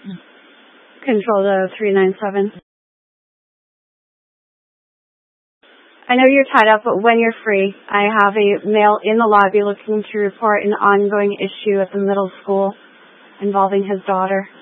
Control to 397. I know you're tied up, but when you're free, I have a male in the lobby looking to report an ongoing issue at the middle school involving his daughter.